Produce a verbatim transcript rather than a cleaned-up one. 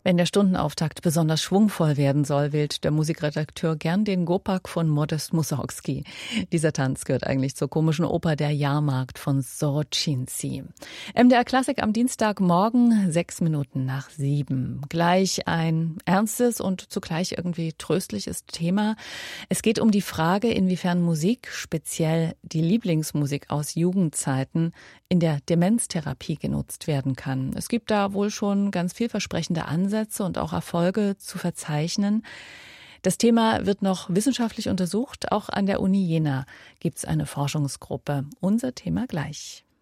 Wenn der Stundenauftakt besonders schwungvoll werden soll, wählt der Musikredakteur gern den Gopak von Modest Mussorgsky. Dieser Tanz gehört eigentlich zur komischen Oper Der Jahrmarkt von Soroczyńcy. M D R Klassik am Dienstagmorgen, sechs Minuten nach sieben. Gleich ein ernstes und zugleich irgendwie tröstliches Thema. Es geht um die Frage, inwiefern Musik, speziell die Lieblingsmusik aus Jugendzeiten, in der Demenztherapie genutzt werden kann. Es gibt da wohl schon ganz vielversprechende Ansätze und auch Erfolge zu verzeichnen. Das Thema wird noch wissenschaftlich untersucht. Auch an der Uni Jena gibt es eine Forschungsgruppe. Unser Thema gleich.